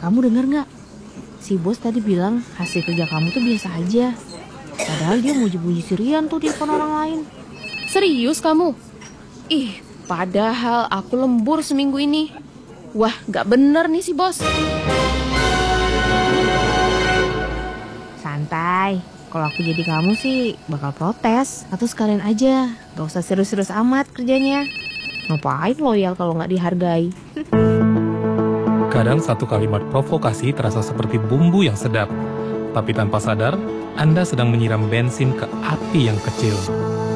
Kamu denger nggak? Si bos tadi bilang hasil kerja kamu tuh biasa aja. Padahal dia muji-muji si Rian tuh di depan orang lain. Serius kamu? Ih, padahal aku lembur seminggu ini. Wah, gak bener nih si bos. Santai, kalau aku jadi kamu sih bakal protes. Atau sekalian aja, gak usah serius-serius amat kerjanya. Ngapain loyal kalau gak dihargai? Kadang satu kalimat provokasi terasa seperti bumbu yang sedap. Tapi tanpa sadar, Anda sedang menyiram bensin ke api yang kecil.